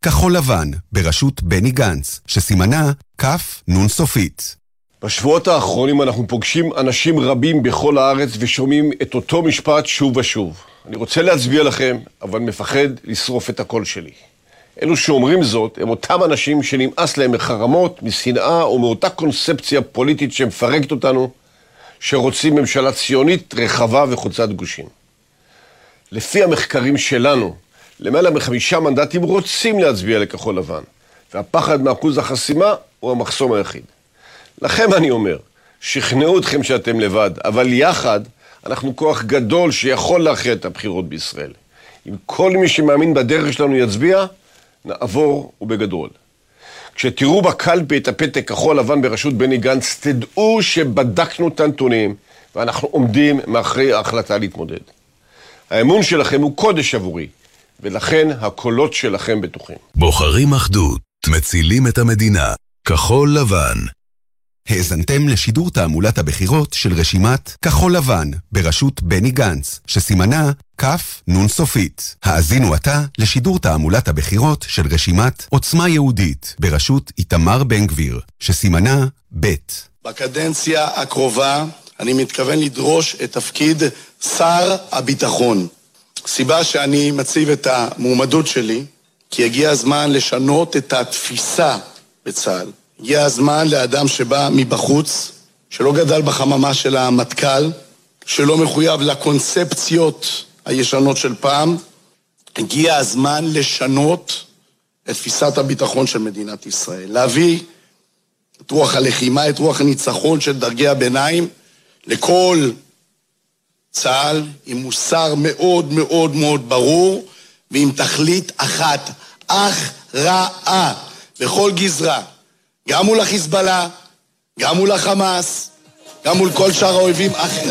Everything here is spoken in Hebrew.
כחול לבן, בראשות בני גנץ, שסימנה כף נון סופית. בשבועות האחרונים אנחנו פוגשים אנשים רבים בכל הארץ ושומעים את אותו משפט שוב ושוב. אני רוצה להצביע לכם, אבל מפחד לשרוף את הקול שלי. אלו שאומרים זאת הם אותם אנשים שנמאס להם מחרמות, משנאה או מאותה קונספציה פוליטית שמפרקת אותנו, שרוצים ממשלה ציונית רחבה וחוצת גושים. לפי המחקרים שלנו, למעלה מ5 מנדטים רוצים להצביע לכחול לבן, והפחד מאחוז החסימה הוא המחסום היחיד. לכם אני אומר, שכנעו אתכם שאתם לבד, אבל יחד אנחנו כוח גדול שיכול להכריע את הבחירות בישראל. אם כל מי שמאמין בדרך שלנו יצביע, נעבור ובגדול. כשתראו בקלפי את הפתק כחול לבן בראשות בני גנץ, תדעו שבדקנו את הנתונים, ואנחנו עומדים מאחורי ההחלטה להתמודד. האמון שלכם הוא קודש עבורי, ולכן הקולות שלכם בטוחים. בוחרים אחדות, מצילים את המדינה, כחול לבן. האזנתם לשידור תעמולת הבחירות של רשימת כחול לבן, בראשות בני גנץ, שסימנה כף נון סופית. האזינו עתה לשידור תעמולת הבחירות של רשימת עוצמה יהודית, בראשות איתמר בן גביר, שסימנה ב'. בקדנציה הקרובה אני מתכוון לדרוש את תפקיד שר הביטחון. סיבה שאני מציב את המועמדות שלי, כי הגיע הזמן לשנות את התפיסה בצה"ל. הגיע הזמן לאדם שבא מבחוץ, שלא גדל בחממה של המטכ"ל, שלא מחויב לקונספציות הישנות של פעם. הגיע הזמן לשנות את תפיסת הביטחון של מדינת ישראל. להביא את רוח הלחימה, את רוח הניצחון של דרגי הביניים, לכל צה"ל עם מוסר מאוד מאוד מאוד ברור, ועם תכלית אחת, הכרעה בכל גזרה. גם מול החיזבאללה, גם מול החמאס, גם מול כל שאר האויבים.